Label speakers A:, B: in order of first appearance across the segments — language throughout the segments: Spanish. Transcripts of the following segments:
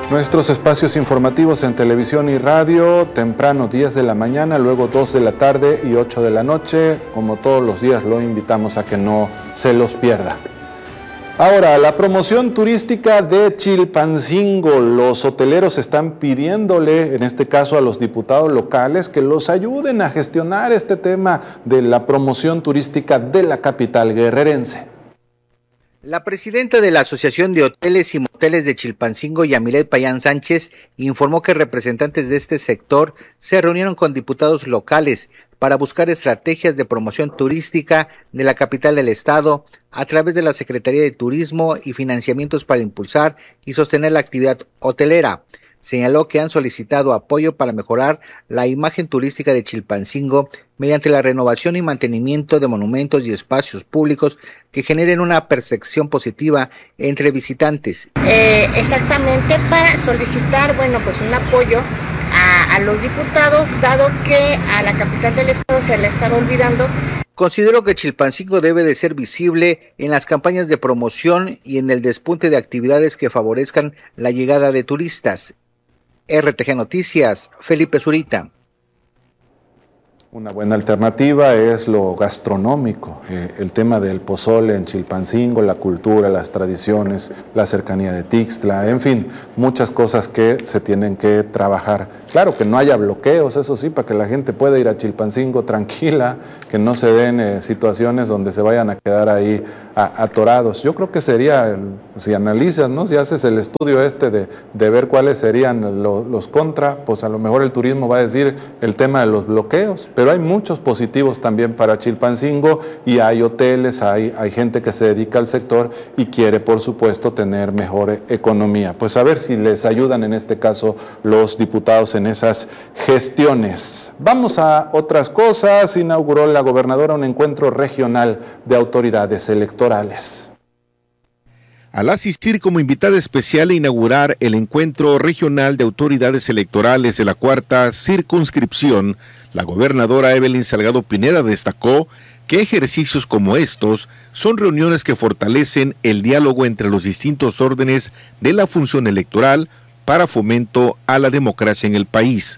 A: Nuestros espacios informativos en televisión y radio, temprano 10 de la mañana, luego 2 de la tarde y 8 de la noche. Como todos los días, lo invitamos a que no se los pierda. Ahora, la promoción turística de Chilpancingo. Los hoteleros están pidiéndole, en este caso a los diputados locales, que los ayuden a gestionar este tema de la promoción turística de la capital guerrerense.
B: La presidenta de la Asociación de Hoteles y Moteles de Chilpancingo, Yamilet Payán Sánchez, informó que representantes de este sector se reunieron con diputados locales para buscar estrategias de promoción turística de la capital del estado a través de la Secretaría de Turismo y financiamientos para impulsar y sostener la actividad hotelera. Señaló que han solicitado apoyo para mejorar la imagen turística de Chilpancingo mediante la renovación y mantenimiento de monumentos y espacios públicos que generen una percepción positiva entre visitantes.
C: Exactamente, para solicitar, pues un apoyo a los diputados, dado que a la capital del estado se le ha estado olvidando.
B: Considero que Chilpancingo debe de ser visible en las campañas de promoción y en el despunte de actividades que favorezcan la llegada de turistas. RTG Noticias, Felipe Zurita.
A: Una buena alternativa es lo gastronómico, el tema del pozole en Chilpancingo, la cultura, las tradiciones, la cercanía de Tixtla, en fin, muchas cosas que se tienen que trabajar. Claro, que no haya bloqueos, eso sí, para que la gente pueda ir a Chilpancingo tranquila, que no se den situaciones donde se vayan a quedar ahí atorados. Yo creo que sería, si analizas, ¿no? Si haces el estudio de ver cuáles serían los contra, pues a lo mejor el turismo va a decir el tema de los bloqueos, pero hay muchos positivos también para Chilpancingo y hay hoteles, hay gente que se dedica al sector y quiere, por supuesto, tener mejor economía. Pues a ver si les ayudan en este caso los diputados en esas gestiones. Vamos a otras cosas. Inauguró la gobernadora un encuentro regional de autoridades electorales.
D: Al asistir como invitada especial a inaugurar el encuentro regional de autoridades electorales de la cuarta circunscripción, la gobernadora Evelyn Salgado Pineda destacó que ejercicios como estos son reuniones que fortalecen el diálogo entre los distintos órdenes de la función electoral para fomento a la democracia en el país.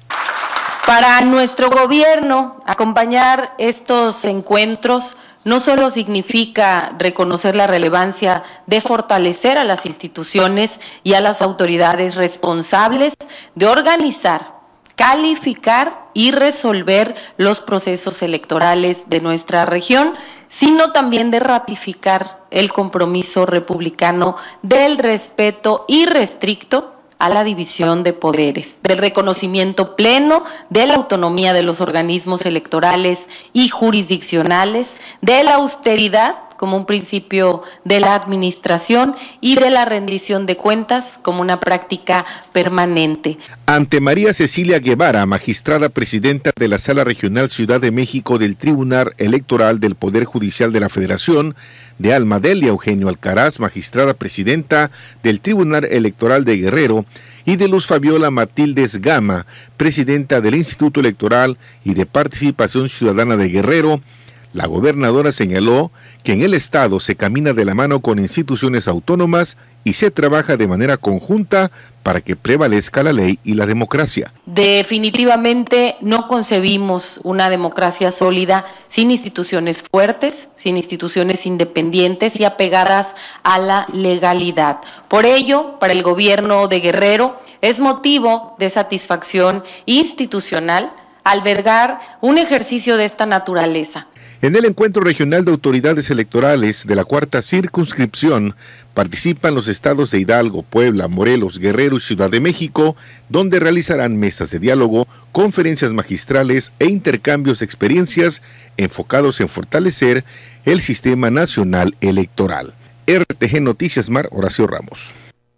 E: Para nuestro gobierno, acompañar estos encuentros no solo significa reconocer la relevancia de fortalecer a las instituciones y a las autoridades responsables de organizar, calificar y resolver los procesos electorales de nuestra región, sino también de ratificar el compromiso republicano del respeto irrestricto a la división de poderes, del reconocimiento pleno de la autonomía de los organismos electorales y jurisdiccionales, de la austeridad como un principio de la administración y de la rendición de cuentas como una práctica permanente.
D: Ante María Cecilia Guevara, magistrada presidenta de la Sala Regional Ciudad de México del Tribunal Electoral del Poder Judicial de la Federación, de Alma Delia Eugenio Alcaraz, magistrada presidenta del Tribunal Electoral de Guerrero, y de Luz Fabiola Matildes Gama, presidenta del Instituto Electoral y de Participación Ciudadana de Guerrero, la gobernadora señaló que en el Estado se camina de la mano con instituciones autónomas y se trabaja de manera conjunta para que prevalezca la ley y la democracia.
E: Definitivamente no concebimos una democracia sólida sin instituciones fuertes, sin instituciones independientes y apegadas a la legalidad. Por ello, para el gobierno de Guerrero es motivo de satisfacción institucional albergar un ejercicio de esta naturaleza.
D: En el encuentro regional de autoridades electorales de la cuarta circunscripción participan los estados de Hidalgo, Puebla, Morelos, Guerrero y Ciudad de México, donde realizarán mesas de diálogo, conferencias magistrales e intercambios de experiencias enfocados en fortalecer el sistema nacional electoral. RTG Noticias Mar, Horacio Ramos.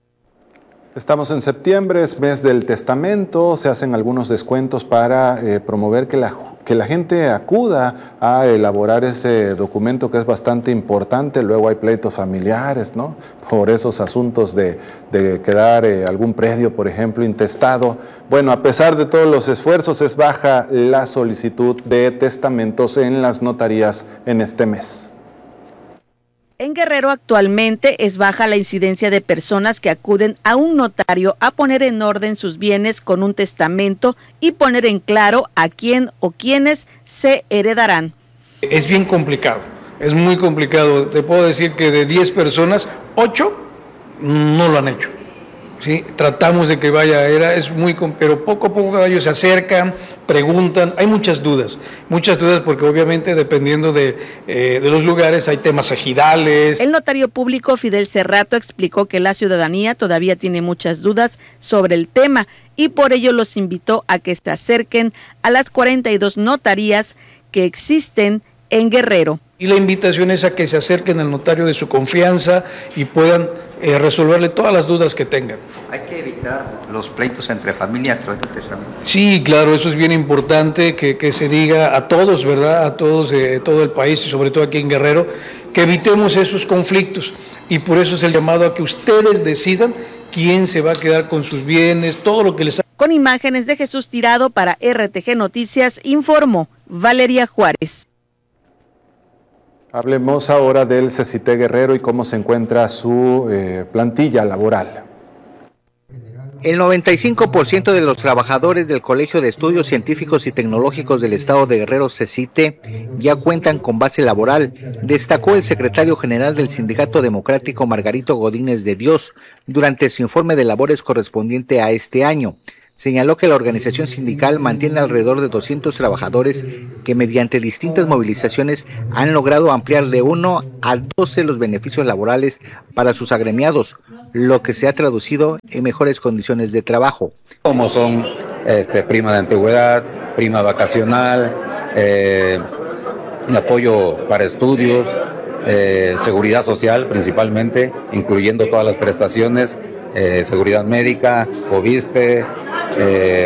A: Estamos en septiembre, es mes del testamento, se hacen algunos descuentos para promover que la gente acuda a elaborar ese documento que es bastante importante. Luego hay pleitos familiares, ¿no? Por esos asuntos de quedar algún predio, por ejemplo, intestado. Bueno, a pesar de todos los esfuerzos, es baja la solicitud de testamentos en las notarías en este mes.
F: En Guerrero actualmente es baja la incidencia de personas que acuden a un notario a poner en orden sus bienes con un testamento y poner en claro a quién o quiénes se heredarán.
G: Es bien complicado, es muy complicado. Te puedo decir que de 10 personas, 8 no lo han hecho. ¿Sí? Tratamos de que vaya, pero poco a poco ellos se acercan, preguntan, hay muchas dudas porque obviamente dependiendo de los lugares hay temas ejidales.
F: El notario público Fidel Cerrato explicó que la ciudadanía todavía tiene muchas dudas sobre el tema y por ello los invitó a que se acerquen a las 42 notarías que existen en Guerrero.
G: Y la invitación es a que se acerquen al notario de su confianza y puedan resolverle todas las dudas que tengan.
B: Hay que evitar los pleitos entre familias a través del testamento.
G: Sí, claro, eso es bien importante que se diga a todos, ¿verdad? A todos de todo el país y sobre todo aquí en Guerrero, que evitemos esos conflictos. Y por eso es el llamado a que ustedes decidan quién se va a quedar con sus bienes, todo lo que les...
F: Con imágenes de Jesús Tirado para RTG Noticias, informó Valeria Juárez.
A: Hablemos ahora del CECITE Guerrero y cómo se encuentra su plantilla laboral.
B: El 95% de los trabajadores del Colegio de Estudios Científicos y Tecnológicos del Estado de Guerrero, CECITE, ya cuentan con base laboral, destacó el secretario general del Sindicato Democrático, Margarito Godínez de Dios, durante su informe de labores correspondiente a este año. Señaló que la organización sindical mantiene alrededor de 200 trabajadores que mediante distintas movilizaciones han logrado ampliar de 1 a 12 los beneficios laborales para sus agremiados, lo que se ha traducido en mejores condiciones de trabajo.
H: Como son prima de antigüedad, prima vacacional, apoyo para estudios, seguridad social principalmente, incluyendo todas las prestaciones, seguridad médica, FOBISTE,